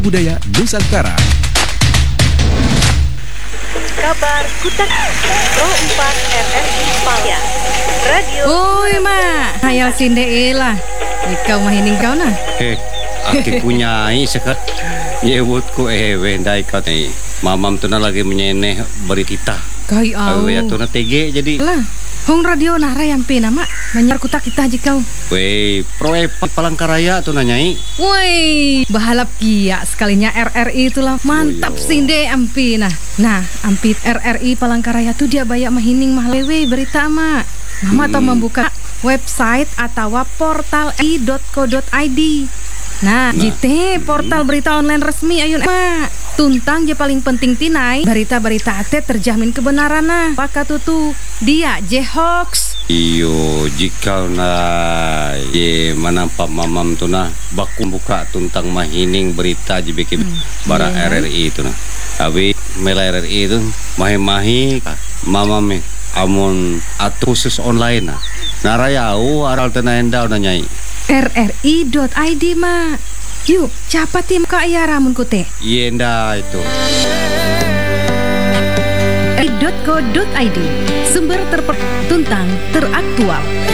Budaya Nusantara. Kabar Kutak Pro 4 RRI Palya Radio. Oi mak, hayal sinde lah. Ikau mahining kau nah. Aki punyai sekat nyebutku wendai kau nih. Mamam tu na lagi menyeneh berita. Kai au. Ya tu na tege jadi. Lah, hong radio nara yampe nama. Banyak kutak kita jikau. Wei, proyek Palangkaraya tu nanyai. Woi, bahalap kia sekalinya RRI itulah mantap sinde ampi nah. Nah, ampi RRI Palangkaraya tuh dia banyak mahining mahlewe berita mak. Mama atau membuka website atau portal i.co.id. Nah, jite portal berita online resmi ayun mak. Tuntang je paling penting tinai berita-berita ate terjamin kebenaran nah. Paka tutu dia je hoax. Iyo, jika na ye manampak mamam tu na baku buka tuntang mahining berita JBK barang RRI itu na. Abi mela RRI itu mahi-mahi mamam amun atu khusus online na. Narayau aral tenaenda na nyai. RRI.id mak. Yuk, cepat tim ka iya ramun kute. Yenda itu. RRI.co.id. Sumber tuntang teraktual.